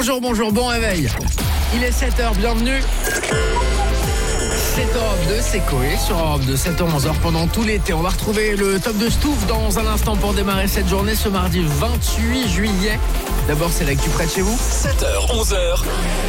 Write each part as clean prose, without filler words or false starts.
Bonjour, bon réveil. Il est 7h, bienvenue. C'est Europe 2, c'est Coé sur Europe 2, 7h-11h pendant tout l'été. On va retrouver le top de Stouff dans un instant pour démarrer cette journée ce mardi 28 juillet. D'abord, c'est l'actu près de chez vous. 7h-11h.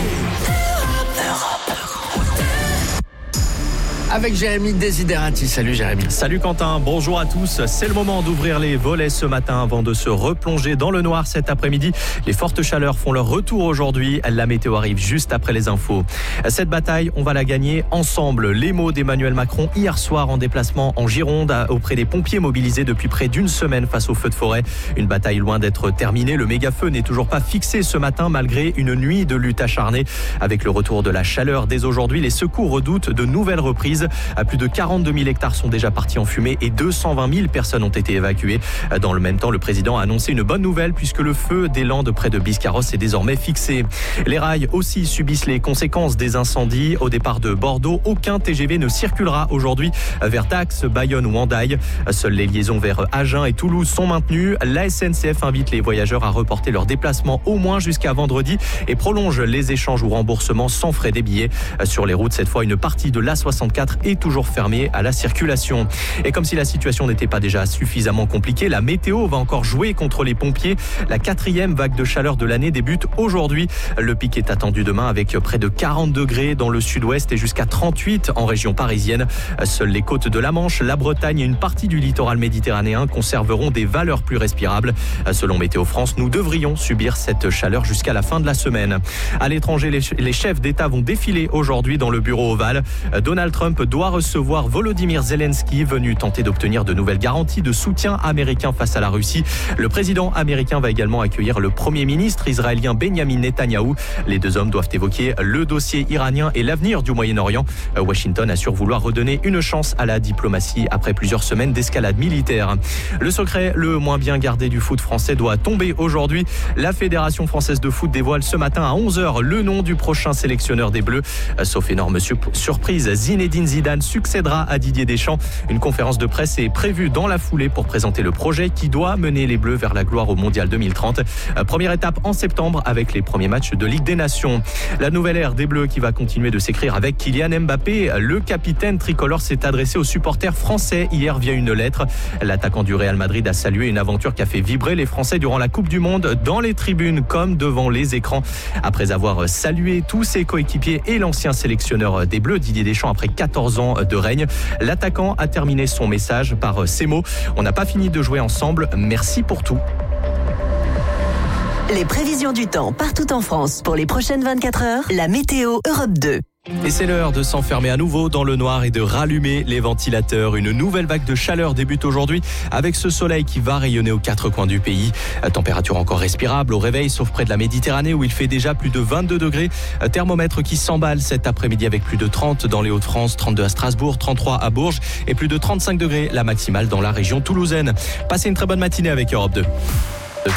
Avec Jérémy Desiderati. Salut Jérémy. Salut Quentin, bonjour à tous. C'est le moment d'ouvrir les volets ce matin avant de se replonger dans le noir cet après-midi. Les fortes chaleurs font leur retour aujourd'hui. La météo arrive juste après les infos. Cette bataille, on va la gagner ensemble. Les mots d'Emmanuel Macron hier soir en déplacement en Gironde auprès des pompiers mobilisés depuis près d'une semaine face aux feux de forêt. Une bataille loin d'être terminée. Le méga-feu n'est toujours pas fixé ce matin malgré une nuit de lutte acharnée. Avec le retour de la chaleur dès aujourd'hui, les secours redoutent de nouvelles reprises. À plus de 42 000 hectares sont déjà partis en fumée et 220 000 personnes ont été évacuées. Dans le même temps, le président a annoncé une bonne nouvelle puisque le feu des Landes près de Biscarrosse est désormais fixé. Les rails aussi subissent les conséquences des incendies. Au départ de Bordeaux, aucun TGV ne circulera aujourd'hui vers Dax, Bayonne ou Hendaye. Seules les liaisons vers Agen et Toulouse sont maintenues. La SNCF invite les voyageurs à reporter leur déplacement au moins jusqu'à vendredi et prolonge les échanges ou remboursements sans frais des billets. Sur les routes, cette fois, une partie de l'A64 est toujours fermée à la circulation. Et comme si la situation n'était pas déjà suffisamment compliquée, la météo va encore jouer contre les pompiers. La 4e vague de chaleur de l'année débute aujourd'hui. Le pic est attendu demain avec près de 40 degrés dans le sud-ouest et jusqu'à 38 en région parisienne. Seules les côtes de la Manche, la Bretagne et une partie du littoral méditerranéen conserveront des valeurs plus respirables. Selon Météo France, nous devrions subir cette chaleur jusqu'à la fin de la semaine. À l'étranger, les chefs d'État vont défiler aujourd'hui dans le bureau ovale. Donald Trump doit recevoir Volodymyr Zelensky, venu tenter d'obtenir de nouvelles garanties de soutien américain face à la Russie. Le président américain va également accueillir le premier ministre israélien Benjamin Netanyahou. Les deux hommes doivent évoquer le dossier iranien et l'avenir du Moyen-Orient. Washington assure vouloir redonner une chance à la diplomatie après plusieurs semaines d'escalade militaire. Le secret le moins bien gardé du foot français doit tomber aujourd'hui. La Fédération française de foot dévoile ce matin à 11h le nom du prochain sélectionneur des Bleus. Sauf énorme surprise, Zinedine Zidane succédera à Didier Deschamps. Une conférence de presse est prévue dans la foulée pour présenter le projet qui doit mener les Bleus vers la gloire au Mondial 2030. Première étape en septembre avec les premiers matchs de Ligue des Nations. La nouvelle ère des Bleus qui va continuer de s'écrire avec Kylian Mbappé. Le capitaine tricolore s'est adressé aux supporters français hier via une lettre. L'attaquant du Real Madrid a salué une aventure qui a fait vibrer les Français durant la Coupe du Monde dans les tribunes comme devant les écrans. Après avoir salué tous ses coéquipiers et l'ancien sélectionneur des Bleus, Didier Deschamps, après 14 ans de règne, l'attaquant a terminé son message par ces mots: on n'a pas fini de jouer ensemble, merci pour tout. Les prévisions du temps partout en France pour les prochaines 24 heures, la météo Europe 2. Et c'est l'heure de s'enfermer à nouveau dans le noir et de rallumer les ventilateurs. Une nouvelle vague de chaleur débute aujourd'hui avec ce soleil qui va rayonner aux 4 coins du pays. Température encore respirable au réveil, sauf près de la Méditerranée où il fait déjà plus de 22 degrés. Thermomètre qui s'emballe cet après-midi avec plus de 30 dans les Hauts-de-France, 32 à Strasbourg, 33 à Bourges et plus de 35 degrés la maximale dans la région toulousaine. Passez une très bonne matinée avec Europe 2.